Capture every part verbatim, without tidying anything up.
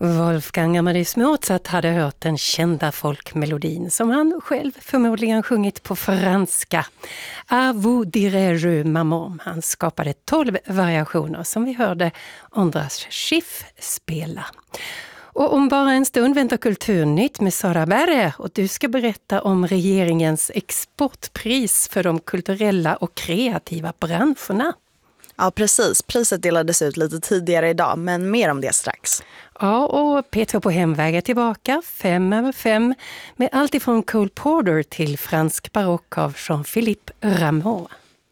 Wolfgang Amadeus Mozart hade hört den kända folkmelodin som han själv förmodligen sjungit på franska. À vous dirai-je maman. Han skapade tolv variationer som vi hörde Andras Schiff spela. Och om bara en stund väntar Kulturnytt med Sara Berre och du ska berätta om regeringens exportpris för de kulturella och kreativa branscherna. Ja, precis. Priset delades ut lite tidigare idag, men mer om det strax. Ja, och Petra på hemväg är tillbaka, fem över fem, med allt ifrån Cole Porter till fransk barock av Jean-Philippe Rameau.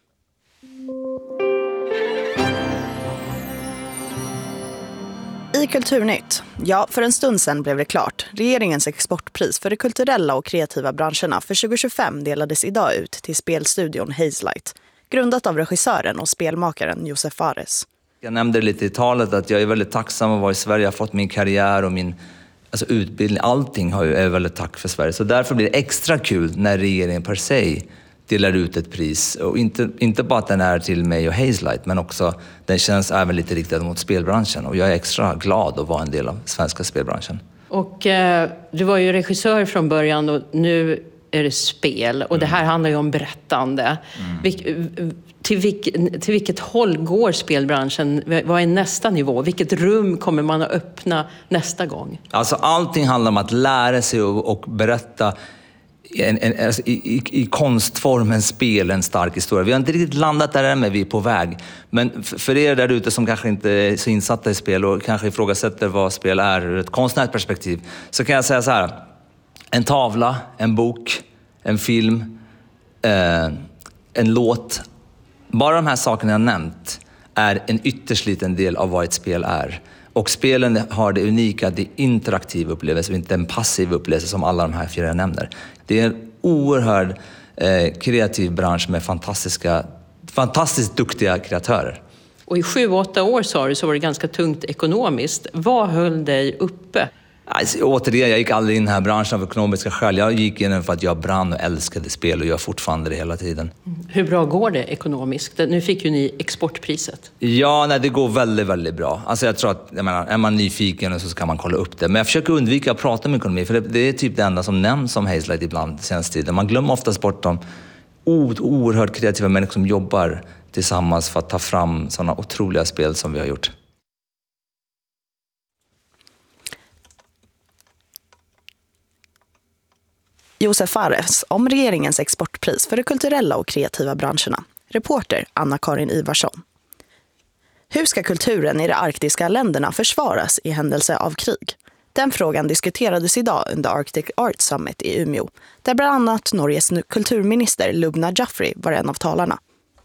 I Kulturnytt. Ja, för en stund sedan blev det klart. Regeringens exportpris för de kulturella och kreativa branscherna för tjugo tjugofem delades idag ut till spelstudion Hazelight, grundat av regissören och spelmakaren Josef Fares. Jag nämnde lite i talet att jag är väldigt tacksam att vara i Sverige. Jag har fått min karriär och min alltså utbildning. Allting har jag är väldigt tack för Sverige. Så därför blir det extra kul när regeringen per se delar ut ett pris. Och inte, inte bara att den är till mig och Hazelight, men också den känns även lite riktad mot spelbranschen. Och jag är extra glad att vara en del av svenska spelbranschen. Och eh, du var ju regissör från början och nu är det spel. Och mm. det här handlar ju om berättande. Mm. Vil, till, vilk, till vilket håll går spelbranschen? Vad är nästa nivå? Vilket rum kommer man att öppna nästa gång? Alltså allting handlar om att lära sig och, och berätta en, en, alltså, i, i, i konstformen spel en stark historia. Vi har inte riktigt landat där än, men vi är på väg. Men för, för er där ute som kanske inte är så insatta i spel och kanske ifrågasätter vad spel är ur ett konstnärligt perspektiv, så kan jag säga så här. En tavla, en bok, en film, eh, en låt. Bara de här sakerna jag nämnt är en ytterst liten del av vad ett spel är. Och spelen har det unika, det är interaktiv upplevelse, inte en passiv upplevelse som alla de här fyra jag nämner. Det är en oerhörd eh, kreativ bransch med fantastiska, fantastiskt duktiga kreatörer. Och i sju, åtta år sa du så var det ganska tungt ekonomiskt. Vad höll dig uppe? Alltså, återigen, jag gick aldrig in i den här branschen av ekonomiska skäl. Jag gick in för att jag brann och älskade spel och gör fortfarande det hela tiden. Hur bra går det ekonomiskt? Nu fick ju ni exportpriset. Ja, nej, det går väldigt, väldigt bra. Alltså jag tror att, jag menar, är man nyfiken så kan man kolla upp det. Men jag försöker undvika att prata om ekonomi, för det, det är typ det enda som nämns om Hazelight ibland senaste tiden. Man glömmer oftast bort de oerhört kreativa människor som jobbar tillsammans för att ta fram sådana otroliga spel som vi har gjort. Josef Fares om regeringens exportpris för de kulturella och kreativa branscherna. Reporter Anna-Karin Ivarsson. Hur ska kulturen i de arktiska länderna försvaras i händelse av krig? Den frågan diskuterades idag under Arctic Art Summit i Umeå, där bland annat Norges kulturminister Lubna Joffrey var en av talarna.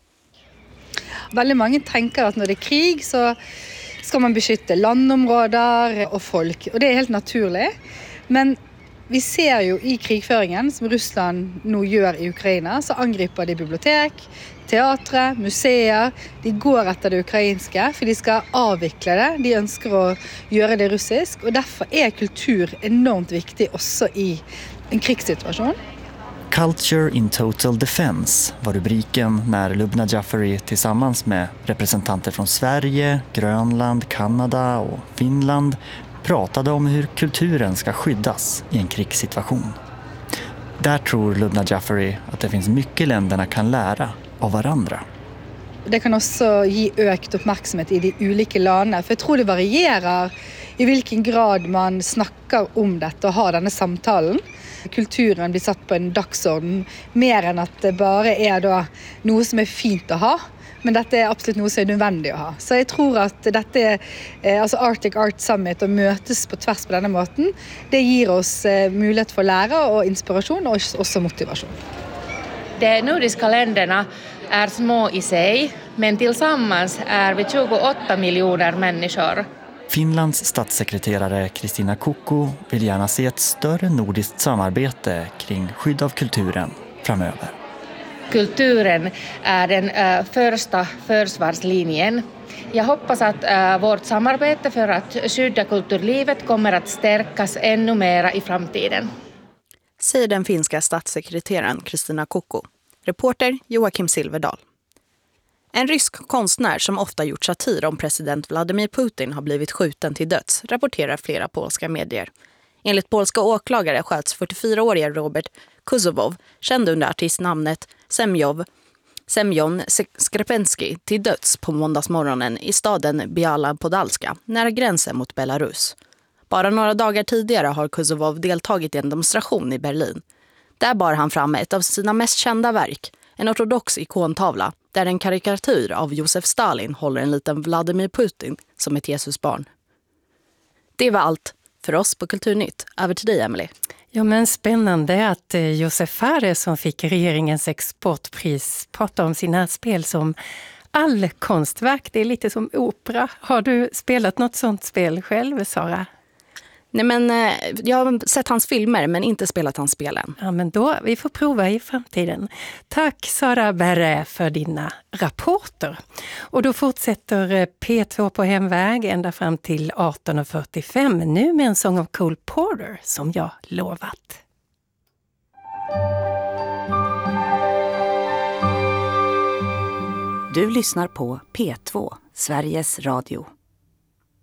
Väldigt många tänker att när det är krig så ska man beskytte landområder och folk, och det är helt naturligt. Men vi ser ju i krigføringen som Russland nu gör i Ukraina, så angriper de bibliotek, teatre, museer. De går efter det ukrainska, för de ska avvikla det. De önskar att göra det russisk, och därför är kultur enormt viktig också i en krigssituation. Culture in Total Defense var rubriken när Lubna Joffrey tillsammans med representanter från Sverige, Grönland, Kanada och Finland pratade om hur kulturen ska skyddas i en krigssituation. Där tror Lubna Joffrey att det finns mycket länderna kan lära av varandra. Det kan också ge ökad uppmärksamhet i de olika länderna, för jag tror det varierar i vilken grad man snackar om detta och har denna samtalen. Kulturen blir satt på en dagsorden mer än att det bara är då något som är fint att ha. Men dette är absolut något som är nödvändigt att ha. Så jag tror att detta är, alltså Arctic Art Summit och mötes på tvärs på denna måten, det ger oss möjlighet för att lära och inspiration och också motivation. De nordiska länderna är små i sig, men tillsammans är vi tjugoåtta miljoner människor. Finlands statssekreterare Kristina Kokko vill gärna se ett större nordiskt samarbete kring skydd av kulturen framöver. Kulturen är den äh, första försvarslinjen. Jag hoppas att äh, vårt samarbete för att skydda kulturlivet kommer att stärkas ännu mer i framtiden. Säger den finska statssekreteraren Kristina Kokko. Reporter Joakim Silverdal. En rysk konstnär som ofta gjort satir om president Vladimir Putin har blivit skjuten till döds, rapporterar flera polska medier. Enligt polska åklagare sköts fyrtiofyraårige Robert Kuzovov, känd under artistnamnet Semjov, Semjon Skrepenski, till döds på måndagsmorgonen i staden Biala Podalska, nära gränsen mot Belarus. Bara några dagar tidigare har Kuzovov deltagit i en demonstration i Berlin. Där bar han fram ett av sina mest kända verk, en ortodox ikontavla, där en karikatyr av Josef Stalin håller en liten Vladimir Putin som ett Jesusbarn. Det var allt för oss på Kulturnytt. Över till dig, Emily. Ja, men spännande att Josef Fares, som fick regeringens exportpris, pratar om sina spel som all konstverk. Det är lite som opera. Har du spelat något sånt spel själv, Sara? Nej, men jag har sett hans filmer men inte spelat hans spelen. Ja, men då, vi får prova i framtiden. Tack Sara Berre för dina rapporter. Och då fortsätter P två på hemväg ända fram till arton fyrtiofem. Nu med en sång av Cole Porter som jag lovat. Du lyssnar på P två, Sveriges Radio.